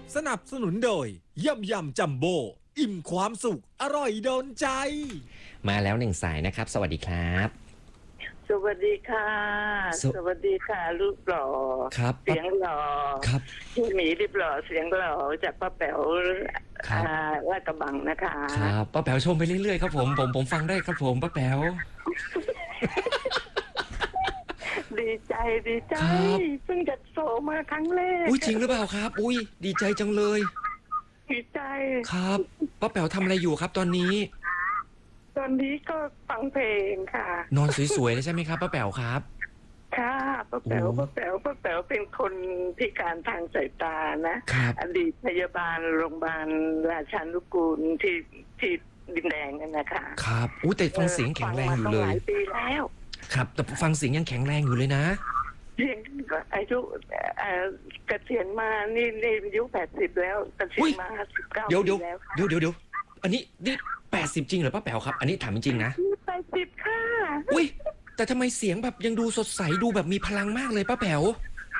สนับสนุนโดยยำจัมโบ้อิ่มความสุขอร่อยโดนใจมาแล้วหนึ่งสายนะครับสวัสดีครับสวัสดีค่ะสวัสดีค่ะลูกหล่อครับเสียงหล่อครับพี่หมีรีบหล่อเสียงหล่อจากป้าแป๋วลาดกระบังนะคะครับป้าแป๋วชมไปเรื่อยๆครับผมฟังได้ครับผมป้าแป๋วดีใจเพิ่งจะโสมาครั้งแรกอุ้ยจริงหรือเปล่าครับอุ้ยดีใจจังเลยดีใจครับป้าแป๋วทำอะไรอยู่ครับตอนนี้ก็ฟังเพลงค่ะนอนสวยๆเลยใช่ไหมครับป้าแป๋วครับค่ะป้าแป๋วเป็นคนพิการทางสายตานะอดีตพยาบาลโรงพยาบาลราชานุกูลที่ดินแดงนั่นนะคะครับอุ้ยแต่ฟังเสียงแข็งแรงอยู่เลยหลายปีแล้วครับแต่ฟังเสียงยังแข็งแรงอยู่เลยนะเพียงก็อายุเกษียณมานี่อายุ80แล้วเกษียณมา19 เดี๋ยวแล้วอันนี้80จริงเหรอป้าแป๋วครับอันนี้ถามจริงๆนะ 80ค่ะอุ้ยแต่ทำไมเสียงแบบยังดูสดใสดูแบบมีพลังมากเลยป้าแป๋ว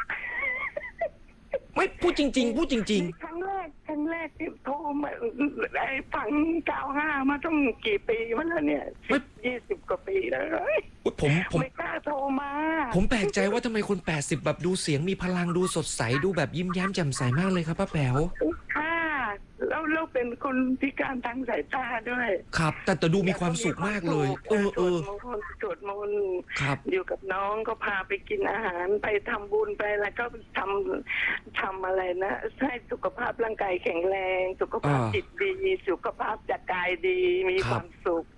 ไม่พูดจริงครั้งแรกที่โทรมาไอ้ฝัง95มาต้องกี่ปีมาแล้วเนี่ย20กว่าปีแล้วผมไม่กล้าโทรมาผมแปลกใจว่าทำไมคน80แบบดูเสียงมีพลังดูสดใสดูแบบยิ้มแย้มแจ่มใสมากเลยครับป้าแป๋วค่ะแล้วเป็นคนพิการทางสายตาด้วยครับแต่ดูมีความสุขมากเลยสวดมนต์อยู่กับน้องก็พาไปกินอาหารไปทำบุญไปแล้วก็ทำอะไรนะให้สุขภาพร่างกายแข็งแรงสุขภาพจิตดีสุขภาพจากกายดีมีความสุข